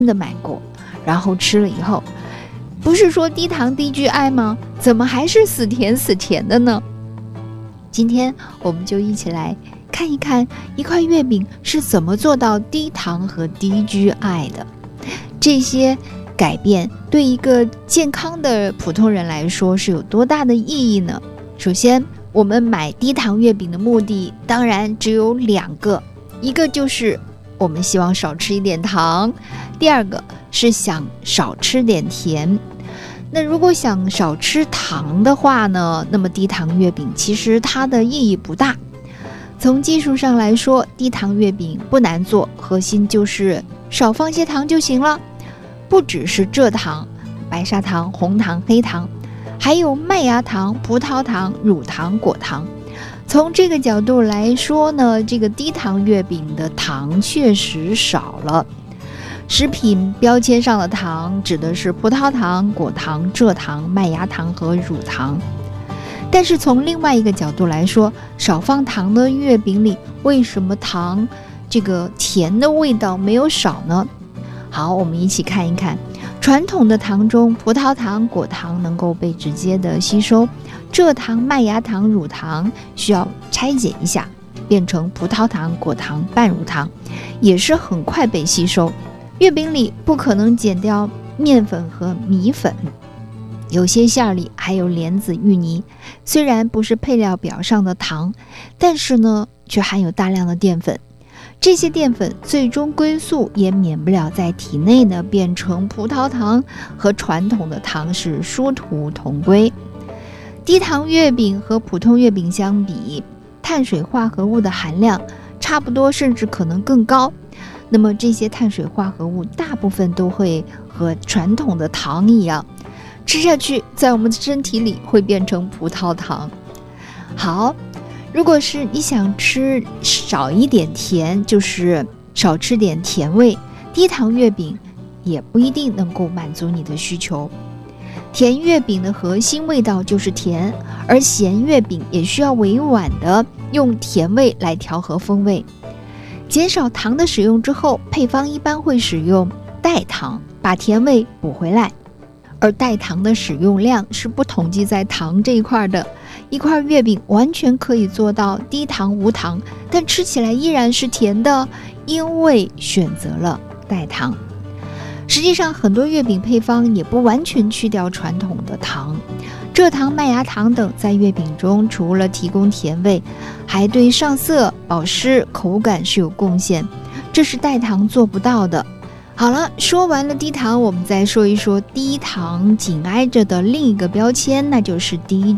的买过，然后吃了以后，不是说低糖低 GI 吗？怎么还是死甜死甜的呢？今天我们就一起来看一看一块月饼是怎么做到低糖和低 GI 的。这些改变对一个健康的普通人来说是有多大的意义呢？首先，我们买低糖月饼的目的当然只有2个，一个就是我们希望少吃一点糖，第二个是想少吃点甜。那如果想少吃糖的话呢，那么低糖月饼其实它的意义不大。从技术上来说，低糖月饼不难做，核心就是少放些糖就行了。不只是蔗糖、白砂糖、红糖、黑糖，还有麦芽糖、葡萄糖、乳糖、果糖。从这个角度来说呢，这个低糖月饼的糖确实少了。食品标签上的糖指的是葡萄糖、果糖、蔗糖、麦芽糖和乳糖。但是从另外一个角度来说，少放糖的月饼里，为什么糖这个甜的味道没有少呢？好，我们一起看一看。传统的糖中，葡萄糖、果糖能够被直接的吸收，蔗糖、麦芽糖、乳糖需要拆解一下，变成葡萄糖、果糖、半乳糖，也是很快被吸收。月饼里不可能减掉面粉和米粉，有些馅里还有莲子、芋泥，虽然不是配料表上的糖，但是呢，却含有大量的淀粉。这些淀粉最终归宿也免不了在体内呢变成葡萄糖，和传统的糖是殊途同归。低糖月饼和普通月饼相比，碳水化合物的含量差不多，甚至可能更高。那么这些碳水化合物大部分都会和传统的糖一样，吃下去在我们的身体里会变成葡萄糖。好，如果是你想吃少一点甜，就是少吃点甜味，低糖月饼也不一定能够满足你的需求。甜月饼的核心味道就是甜，而咸月饼也需要委婉的用甜味来调和风味。减少糖的使用之后，配方一般会使用代糖，把甜味补回来。而代糖的使用量是不统计在糖这一块的，一块月饼完全可以做到低糖无糖，但吃起来依然是甜的，因为选择了代糖。实际上很多月饼配方也不完全去掉传统的糖，蔗糖、麦芽糖等在月饼中除了提供甜味，还对上色、保湿、口感是有贡献，这是代糖做不到的。好了，说完了低糖，我们再说一说低糖紧挨着的另一个标签，那就是低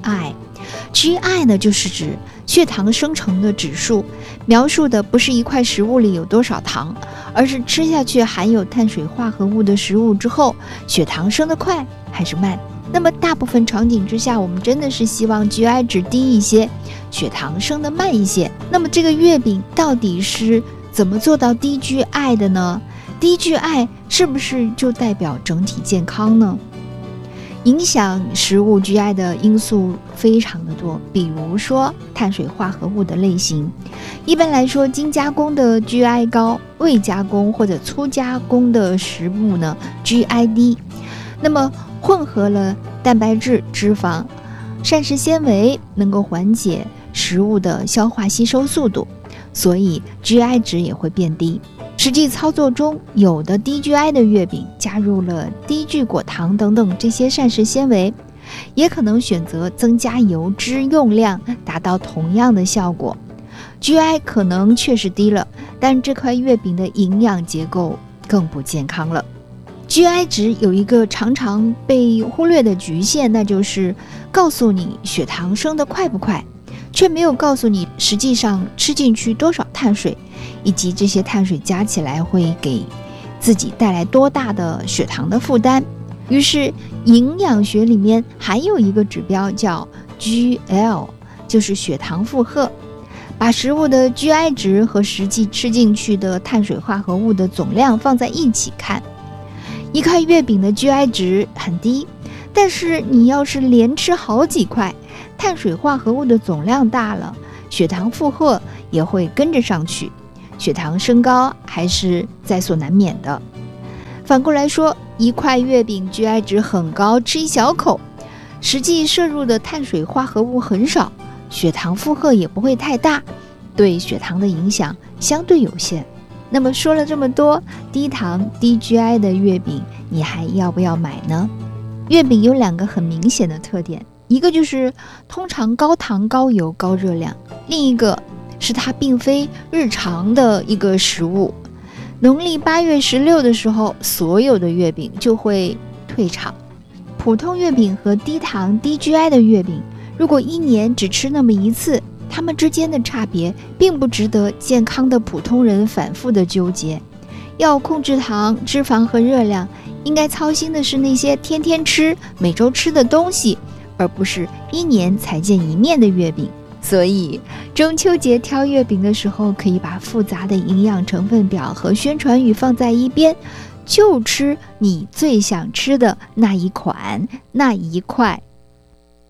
GI。GI 呢，就是指血糖生成的指数，描述的不是一块食物里有多少糖，而是吃下去含有碳水化合物的食物之后，血糖升得快还是慢。那么大部分场景之下，我们真的是希望 GI 值低一些，血糖升得慢一些。那么这个月饼到底是怎么做到低 GI 的呢？低 GI 是不是就代表整体健康呢？影响食物 GI 的因素非常的多，比如说碳水化合物的类型。一般来说，精加工的 GI 高，未加工或者粗加工的食物呢 GI 低。那么混合了蛋白质、脂肪、膳食纤维，能够缓解食物的消化吸收速度，所以 GI 值也会变低。实际操作中，有的低 GI 的月饼加入了低聚果糖等等这些膳食纤维，也可能选择增加油脂用量，达到同样的效果。GI 可能确实低了，但这块月饼的营养结构更不健康了。GI 值有一个常常被忽略的局限，那就是告诉你血糖升得快不快，却没有告诉你实际上吃进去多少碳水，以及这些碳水加起来会给自己带来多大的血糖的负担。于是营养学里面还有一个指标叫 GL， 就是血糖负荷，把食物的 GI 值和实际吃进去的碳水化合物的总量放在一起看。一块月饼的 GI 值很低，但是你要是连吃好几块，碳水化合物的总量大了，血糖负荷也会跟着上去，血糖升高还是在所难免的。 反过来说，一块月饼 GI 值很高，吃一小口，实际摄入的碳水化合物很少，血糖负荷也不会太大，对血糖的影响相对有限。那么说了这么多，低糖低 GI 的月饼你还要不要买呢？月饼有2个很明显的特点，一个就是通常高糖高油高热量，另一个是它并非日常的一个食物。农历8月16的时候，所有的月饼就会退场。普通月饼和低糖低 GI 的月饼，如果1年只吃那么1次，它们之间的差别并不值得健康的普通人反复的纠结。要控制糖、脂肪和热量，应该操心的是那些天天吃、每周吃的东西，而不是1年才见1面的月饼。所以中秋节挑月饼的时候，可以把复杂的营养成分表和宣传语放在一边，就吃你最想吃的那一款、那一块。